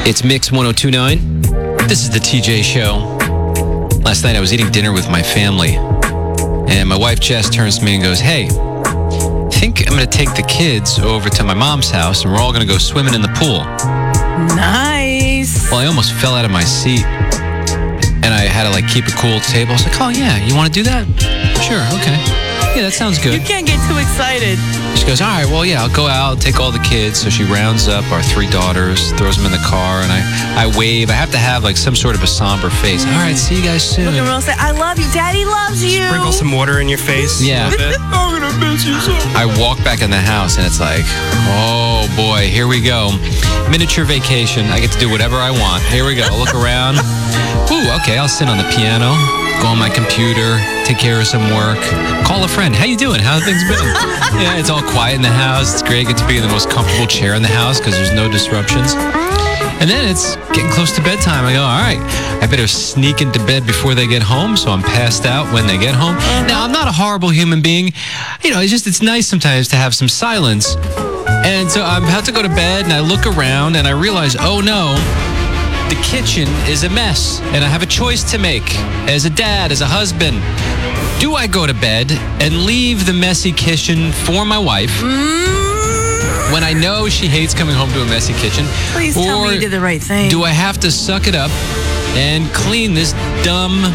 It's Mix 1029. This is the TJ Show. Last night I was eating dinner with my family, and my wife Jess turns to me and goes, "Hey, I think I'm going to take the kids over to my mom's house, and we're all going to go swimming in the pool." Nice. Well, I almost fell out of my seat, and I had to keep a cool table. I was like, "Oh yeah, you want to do that? Sure, okay. Yeah, that sounds good." You can't get too excited. She goes, "All right, well, yeah, I'll go out, take all the kids." So she rounds up our 3 daughters, throws them in the car, and I wave. I have to have some sort of a somber face. "All right, see you guys soon." Look around and say, "I love you. Daddy loves you." Sprinkle some water in your face. Yeah. A little bit. I'm gonna miss you so much. I walk back in the house, and it's like, oh boy, here we go. Miniature vacation. I get to do whatever I want. Here we go. Look around. Ooh, okay, I'll sit on the piano, go on my computer, take care of some work, call a friend. "How you doing? How have things been?" Yeah, it's all quiet in the house. It's great. I get to be in the most comfortable chair in the house because there's no disruptions. And then it's getting close to bedtime. I go, all right, I better sneak into bed before they get home so I'm passed out when they get home. Now, I'm not a horrible human being. It's nice sometimes to have some silence. And so I'm about to go to bed, and I look around, and I realize, oh no, the kitchen is a mess, and I have a choice to make as a dad, as a husband. Do I go to bed and leave the messy kitchen for my wife when I know she hates coming home to a messy kitchen? Please tell me you did the right thing. Do I have to suck it up and clean this dumb